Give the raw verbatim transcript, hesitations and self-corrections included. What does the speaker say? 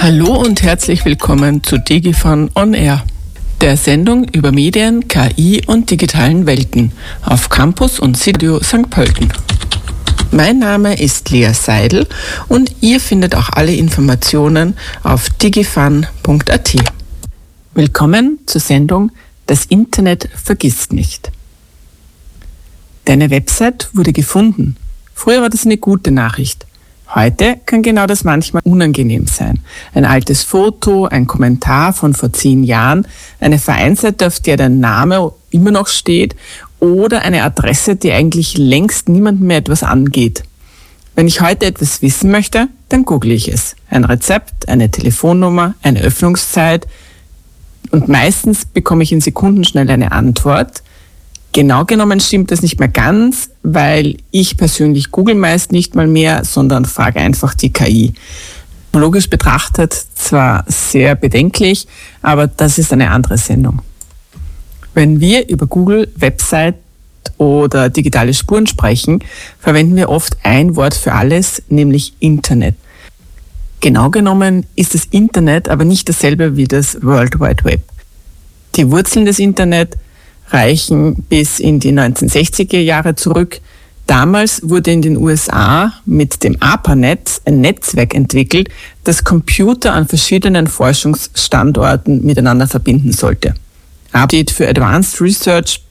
Hallo und herzlich willkommen zu DigiFun On Air, der Sendung über Medien, K I und digitalen Welten auf Campus und Studio Sankt Pölten. Mein Name ist Lea Seidel und ihr findet auch alle Informationen auf digifun punkt a t. Willkommen zur Sendung Das Internet vergisst nicht. Deine Website wurde gefunden. Früher war das eine gute Nachricht. Heute kann genau das manchmal unangenehm sein. Ein altes Foto, ein Kommentar von vor zehn Jahren, eine Vereinsseite, auf der dein Name immer noch steht oder eine Adresse, die eigentlich längst niemandem mehr etwas angeht. Wenn ich heute etwas wissen möchte, dann google ich es. Ein Rezept, eine Telefonnummer, eine Öffnungszeit und meistens bekomme ich in Sekunden schnell eine Antwort. Genau genommen stimmt das nicht mehr ganz, weil ich persönlich google meist nicht mal mehr, sondern frage einfach die K I. Logisch betrachtet zwar sehr bedenklich, aber das ist eine andere Sendung. Wenn wir über Google, Website oder digitale Spuren sprechen, verwenden wir oft ein Wort für alles, nämlich Internet. Genau genommen ist das Internet aber nicht dasselbe wie das World Wide Web. Die Wurzeln des Internet reichen bis in die neunzehnhundertsechziger Jahre zurück. Damals wurde in den U S A mit dem ARPANET ein Netzwerk entwickelt, das Computer an verschiedenen Forschungsstandorten miteinander verbinden sollte. A R P A steht für Advanced Research